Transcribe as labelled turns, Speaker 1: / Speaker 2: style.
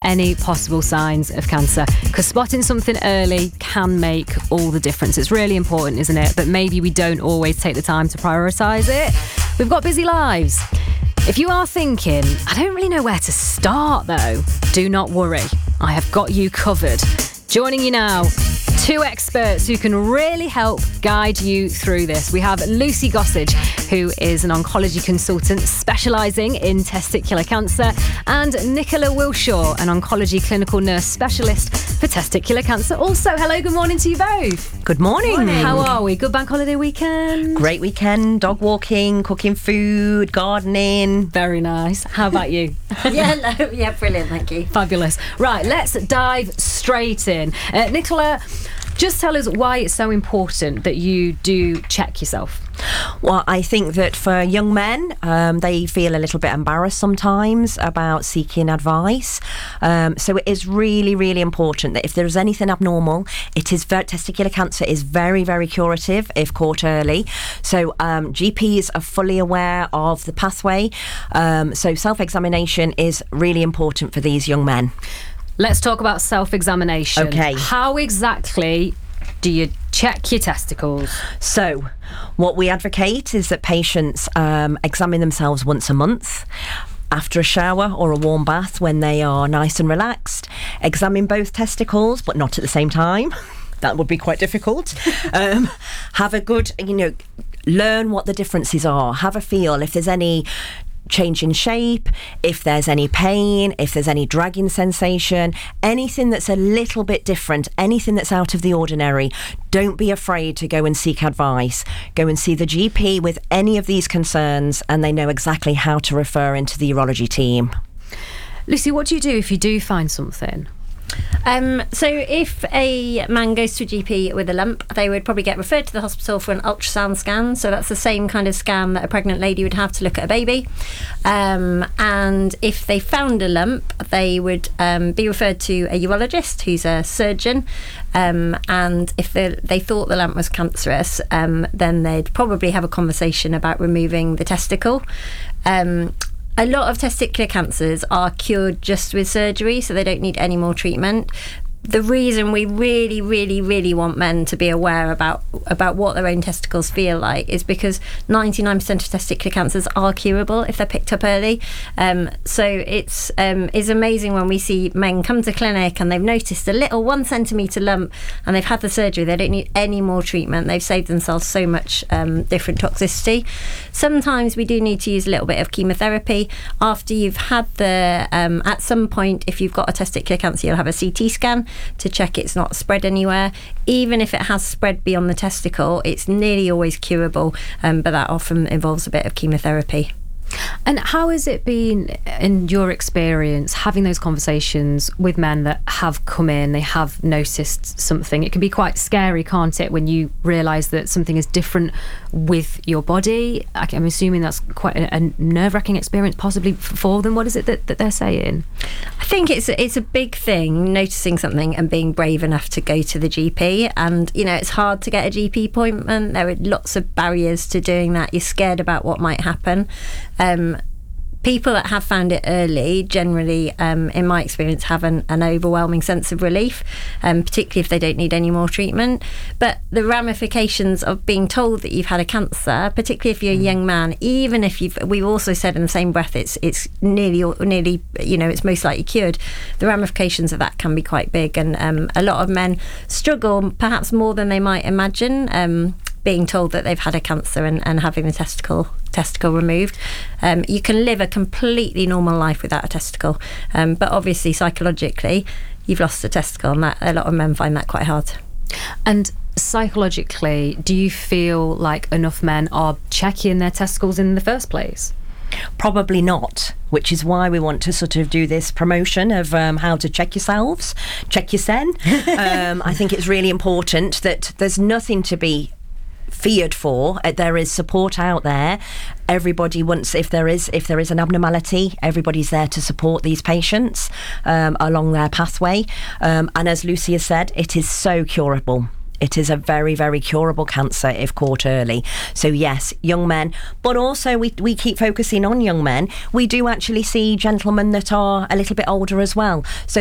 Speaker 1: any possible signs of cancer, because spotting something early can make all the difference. It's really important, isn't it? But maybe we don't always take the time to prioritise it. We've got busy lives. If you are thinking, I don't really know where to start though, do not worry. I have got you covered. Joining you now, two experts who can really help guide you through this. We have Lucy Gossage, who is an oncology consultant specialising in testicular cancer, and Nicola Wilshaw, an oncology clinical nurse specialist for testicular cancer. Also, hello, good morning to you both.
Speaker 2: Good morning.
Speaker 1: How are we? Good bank holiday weekend?
Speaker 2: Great weekend, dog walking, food, gardening.
Speaker 1: Very nice. How about you?
Speaker 3: Yeah, brilliant, thank you.
Speaker 1: Fabulous. Right, let's dive straight in. Nicola, just tell us why it's so important that you do check yourself.
Speaker 2: Well, I think that for young men, they feel a little bit embarrassed sometimes about seeking advice. So it is really, really important that if there is anything abnormal, testicular cancer is very, very curative if caught early. So GPs are fully aware of the pathway. So self-examination is really important for these young men.
Speaker 1: Let's talk about self-examination.
Speaker 2: Okay.
Speaker 1: How exactly do you check your testicles?
Speaker 2: So what we advocate is that patients examine themselves once a month, after a shower or a warm bath when they are nice and relaxed. Examine both testicles, but not at the same time. That would be quite difficult. Have a good, learn what the differences are. Have a feel if there's any change in shape, if there's any pain, if there's any dragging sensation, anything that's a little bit different, anything that's out of the ordinary. Don't be afraid to go and seek advice. Go and see the GP with any of these concerns, and they know exactly how to refer into the urology team.
Speaker 1: Lucy, what do you do if you do find something?
Speaker 3: So if a man goes to a GP with a lump, they would probably get referred to the hospital for an ultrasound scan. So that's the same kind of scan that a pregnant lady would have to look at a baby. And if they found a lump, they would be referred to a urologist who's a surgeon. And if they thought the lump was cancerous, then they'd probably have a conversation about removing the testicle. A lot of testicular cancers are cured just with surgery, so they don't need any more treatment. The reason we really, really, really want men to be aware about what their own testicles feel like is because 99% of testicular cancers are curable if they're picked up early. So it's amazing when we see men come to clinic and they've noticed a little 1 centimetre lump and they've had the surgery. They don't need any more treatment. They've saved themselves so much different toxicity. Sometimes we do need to use a little bit of chemotherapy. After you've had at some point, if you've got a testicular cancer, you'll have a CT scan to check it's not spread anywhere. Even if it has spread beyond the testicle, it's nearly always curable, but that often involves a bit of chemotherapy.
Speaker 1: And how has it been, in your experience, having those conversations with men that have come in, they have noticed something? It can be quite scary, can't it, when you realise that something is different with your body? I'm assuming that's quite a nerve-wracking experience possibly for them. What is it that they're saying?
Speaker 3: I think it's a big thing, noticing something and being brave enough to go to the GP. And, it's hard to get a GP appointment. There are lots of barriers to doing that. You're scared about what might happen. People that have found it early generally, in my experience, have an overwhelming sense of relief, particularly if they don't need any more treatment. But the ramifications of being told that you've had a cancer, particularly if you're a young man, even if we've also said in the same breath it's nearly, it's most likely cured, the ramifications of that can be quite big. And a lot of men struggle, perhaps more than they might imagine, being told that they've had a cancer and having the testicle removed. You can live a completely normal life without a testicle, but obviously psychologically you've lost a testicle, and a lot of men find that quite hard.
Speaker 1: And psychologically, do you feel like enough men are checking their testicles in the first place?
Speaker 2: Probably not, which is why we want to sort of do this promotion of how to check yourselves, check your sen. I think it's really important that there's nothing to be feared for. There is support out there. Everybody wants, if there is an abnormality, everybody's there to support these patients along their pathway. And as Lucy has said, it is so curable. It is a very, very curable cancer if caught early. So yes, young men, but also we keep focusing on young men. We do actually see gentlemen that are a little bit older as well. So